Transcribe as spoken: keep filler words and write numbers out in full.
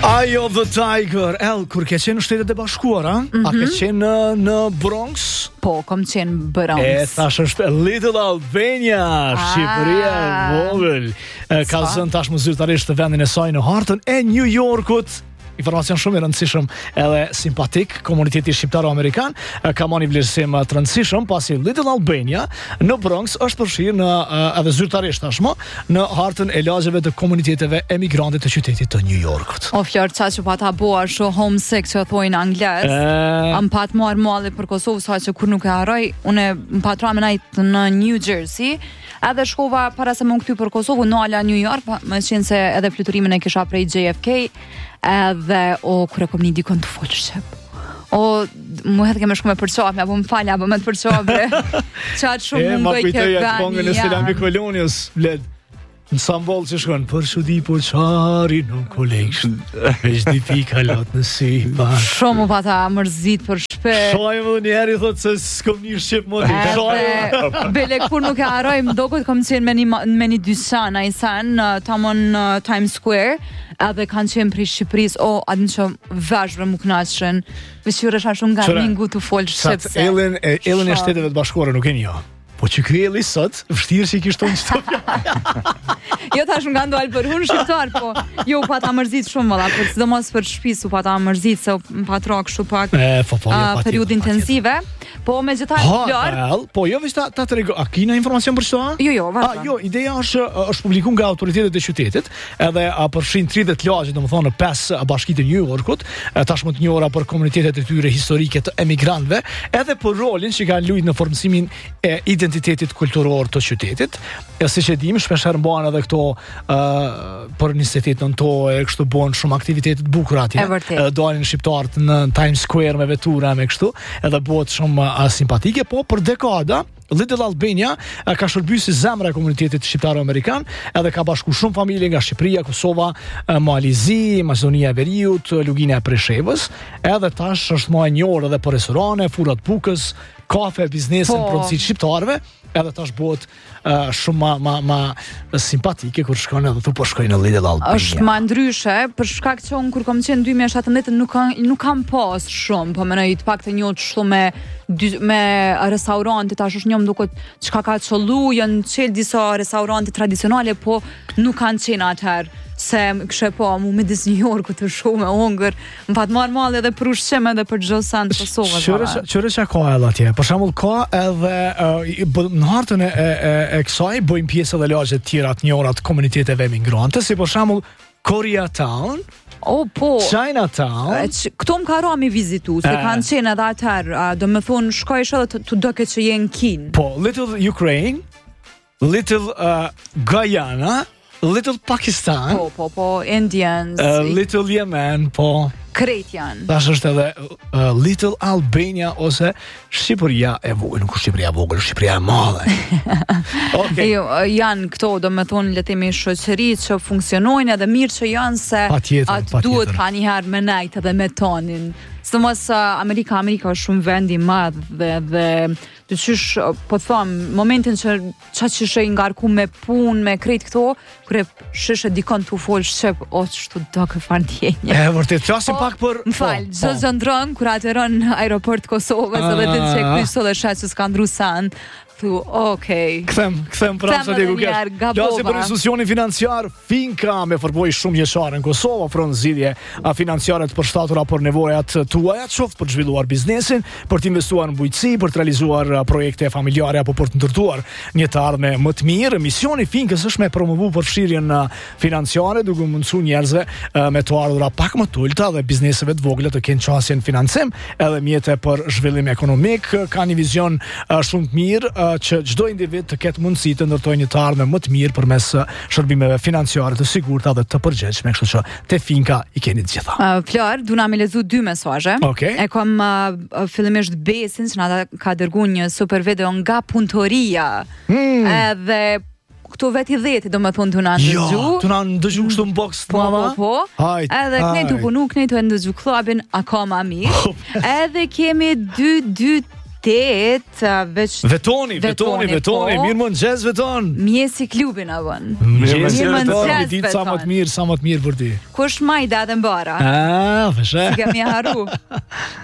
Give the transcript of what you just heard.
Eye of the Tiger, El, kur ke qenë në Shtetet e Bashkuara, mm-hmm. a ke qenë në, në Bronx? Po, kom qenë Bronx. E, thash është Little Albania, ah. Shqipëria e vogël. Ka zënë tashmë zyrtarisht të vendin e saj në hartën e New Yorkut. Informacion shumë i rëndësishëm edhe simpatik. Komuniteti shqiptaro-amerikan ka marrë një vlerësim të rëndësishëm pasi Little Albania në Bronx është përfshirë në edhe zyrtarisht tashmë në hartën e lagjeve të komuniteteve emigrante të qytetit të New Yorkut. O Flor, qa që pa ta bua shu homesick që thojnë angles, më pat marë mualli për Kosovë sa që kur nuk e haroj, une më pat ramenajt në New Jersey, edhe shkova para se më këty për Kosovë në ala New York, më qenë se edhe fluturimin e kisha prej J F K, edhe o kure kom një dikon të folë shqip o mu hedhe ke me shku me përqab apo më falja apo me të përqab qatë shumë më bëj ke bani e Selami Kolonius bled në Sambol që shkon për që di po qari në kolekshën veç di pi kalot në si pa shumë u pata mërzit për shpe shoj më njeri thot se s'kom një shqip më të shoj bele kur nuk e aroj më do këtë kom qenë me një, me një dysan a i san tamon uh, Times Square edhe kanë qenë prej Shqipëris o adin që vazhre më knaqën vëshjure sha shumë nga mingu të folë shqipse Ellen e Shteteve të Bashkuara nuk e një po që kjo e sot, vështirë që i kishton që të jo ta shumë nga ndoalë për hunë shqiptar, po jo pa ta mërzit shumë vëlla, për së dëmos për shpisu pa ta mërzit, se më pa trak shumë pak e, po, po, jo, uh, periud intensive, po me gjithar flor. Po jo vështë ta, ta të rego, a kina informacion për qëta? Jo, jo, vazhda. Jo, ideja është, është publikun nga autoritetet e qytetit, edhe a përfshin tridhjetë lagje, do më thonë, pesë bashkitë e New Yorkut, tashmë të njohura për komunitetet e tyre historike të emigrantëve, edhe për rolin që kanë luajtur në formësimin e identitetit kulturor të qytetit. E siç e dim, shpeshherë bëhen edhe këto uh, për njëzet e tetë nëntor, kështu bëhen shumë aktivitete të bukura atje. Dalin shqiptarët në Times Square me vetura me kështu, edhe bëhet shumë uh, simpatike, po për dekada Little Albania uh, ka shërby si zemra e komunitetit shqiptaro-amerikan, edhe ka bashku shumë familje nga Shqipëria, Kosova, uh, Malizi, Maqedonia e Veriut, Lugina e Preshevës, edhe tash është më e njohur edhe për restorane, furat bukës, kafe, biznesin, po. Prodhësit shqiptarëve, edhe tash bëhet uh, shumë ma, ma, ma simpatike kur shkojnë edhe tu po shkojnë në Little Albania. Është ma ndryshe, për shkak që unë kur kom qenë dy mijë e shtatëmbëdhjetë nuk, nuk kam pas shumë, po menoj të pak të njohë çdo me, me restorante, tash është njëm duket çka ka çollu, janë qelë disa restorante tradicionale, po nuk kanë qenë atëherë. Se kështë po, mu me disë New Yorku të shumë e ongër, më patë marë malë edhe për ushqim edhe për gjësan të Kosovës. Qëre që ka edhe atje? Për shembull ka edhe uh, në hartën e, e, e kësaj bëjmë pjesë edhe lagje të tjera të njohura të komuniteteve emigrante, si për shembull Koreatown, oh, po. Chinatown. Këto më ka ra mi vizitu, se kanë qenë edhe atëherë, do me thonë shkojsh edhe të, të doke që jenë Kinë. Po, Little Ukraine, Little uh, Guyana, Little Pakistan, po, po, po, Indians, uh, Little Yemen, po, krejt janë. Tash është edhe uh, Little Albania ose Shqipëria e vogël, nuk është Shqipëria e vogël, është Shqipëria e madhe. Okay. Jo, janë këto, do me thonë, le themi shoqëri që funksionojnë edhe mirë që janë se atë duhet ka njëherë me nejtë edhe me tonin. Së mos uh, Amerika, Amerika është shumë vendi madhë dhe, dhe të qysh, po thëmë, momentin që qa që shë i ngarku me pun, me krejt këto, kërë shëshë dikon të folë shqip, o që të do këfar djenje. E, vërtet, qasim pak për... Më falë, gjë zëndrën, kër atëron aeroport Kosovës, edhe të që kështë dhe shetë që s'ka ndru sanë, thu, okej. Kthem, kthem pra sa diku kesh. Lasi për institucionin financiar Finka me përboj shumë jeshare në Kosovë, ofron zgjidhje financiare të përshtatura për nevojat tuaja, qoftë për të zhvilluar biznesin, për të investuar në bujqësi, për të realizuar projekte familjare apo për të ndërtuar një të ardhme më të mirë. Misioni Finkës është me promovu përfshirjen financiare, duke mundësu njerëzve me të ardhura pak më të ulta dhe bizneseve të vogla të kenë qasje në financim, edhe mjete për zhvillim ekonomik, ka një vizion shumë të mirë që çdo individ të ketë mundësi të ndërtojë një të ardhme më të mirë përmes shërbimeve financiare të sigurta dhe të përgjegjshme, kështu që te Finka i keni të gjitha. Uh, Flor, duna me lezu dy mesazhe. Okay. E kam uh, fillimisht Besin që na ka dërguar një super video nga punëtoria. Hmm. Edhe këto veti dheti do me thonë të na ndëgju. Jo, të na ndëgju kështu në box të mama. Po, po, po. Edhe kënejtu punu, kënejtu e ndëgju klubin, akoma mirë. Edhe kemi dy, dy qytet, veç Vetoni, vetoni, vetoni, mirë më nxez veton. Mjesi klubin a vën. Mirë më Mirë më vetoni, nxez ditë sa më të mirë, sa më të mirë për ti. Kush majda dhe mbara? Ah, vëshë. Si kam ja haru.